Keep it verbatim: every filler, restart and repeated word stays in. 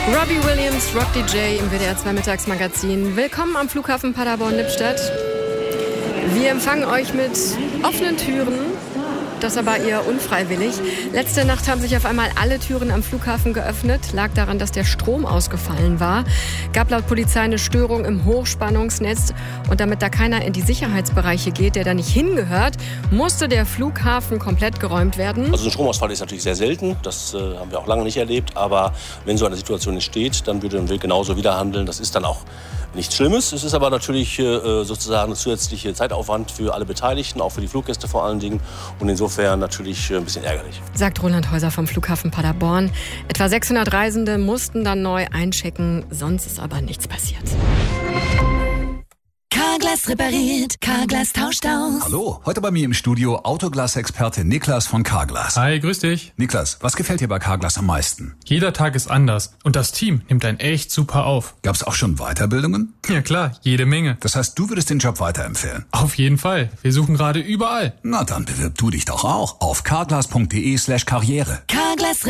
Robbie Williams, Rock D J im W D R zwei Mittagsmagazin. Willkommen am Flughafen Paderborn-Lippstadt. Wir empfangen euch mit offenen Türen, das aber eher unfreiwillig. Letzte Nacht haben sich auf einmal alle Türen am Flughafen geöffnet. Lag daran, dass der Strom ausgefallen war. Gab laut Polizei eine Störung im Hochspannungsnetz. Und damit da keiner in die Sicherheitsbereiche geht, der da nicht hingehört, musste der Flughafen komplett geräumt werden. Also ein Stromausfall ist natürlich sehr selten. Das äh, haben wir auch lange nicht erlebt. Aber wenn so eine Situation entsteht, dann würde man genauso wieder handeln. Das ist dann auch nichts Schlimmes. Es ist aber natürlich äh, sozusagen ein zusätzlicher Zeitaufwand für alle Beteiligten, auch für die Fluggäste vor allen Dingen. Und insofern natürlich ein bisschen ärgerlich. Sagt Roland Häuser vom Flughafen Paderborn. Etwa sechshundert Reisende mussten dann neu einchecken. Sonst ist aber nichts passiert. Carglass repariert, Carglass tauscht aus. Hallo, heute bei mir im Studio Autoglas-Experte Niklas von Carglass. Hi, grüß dich. Niklas, was gefällt dir bei Carglass am meisten? Jeder Tag ist anders und das Team nimmt einen echt super auf. Gab's auch schon Weiterbildungen? Ja klar, jede Menge. Das heißt, du würdest den Job weiterempfehlen? Auf jeden Fall. Wir suchen gerade überall. Na dann bewirb du dich doch auch auf carglass punkt de slash karriere. Carglass